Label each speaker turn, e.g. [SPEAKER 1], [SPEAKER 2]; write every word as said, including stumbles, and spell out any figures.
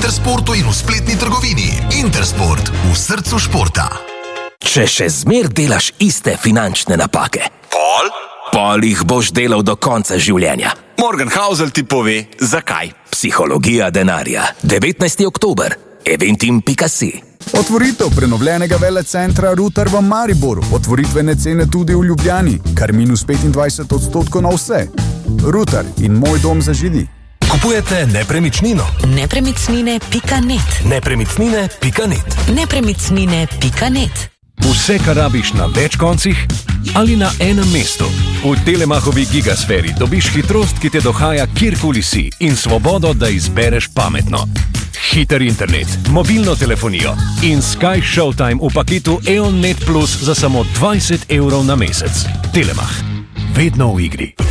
[SPEAKER 1] Intersportu in v spletni trgovini. Intersport, v srcu športa.
[SPEAKER 2] Če še zmer delaš iste finančne napake,
[SPEAKER 3] Pol?
[SPEAKER 2] pol jih boš delal do konca življenja.
[SPEAKER 3] Morgan Housel ti pove, zakaj.
[SPEAKER 2] Psihologija denarja. devetnajsti oktober. eventim pika si.
[SPEAKER 4] Otvoritev prenovljenega velecentra Rutar v Mariboru. Otvoritvene cene tudi v Ljubljani. Kar minus petindvajset odstotkov na vse. Rutar in Moj dom za židi.
[SPEAKER 5] Kupujete nepremičnino?
[SPEAKER 6] Nepremičnine pika net.
[SPEAKER 5] Nepremičnine pika net.
[SPEAKER 6] Nepremičnine pika net.
[SPEAKER 5] Vse, kar rabiš na več koncih ali na enem mestu. V Telemachovi gigasferi dobiš hitrost, ki te dohaja kjerkoli si in svobodo, da izbereš pametno. Hiter internet, mobilno telefonijo in Sky Showtime v paketu E O N Net Plus za samo dvajset evrov na mesec. Telemach. Vedno v igri.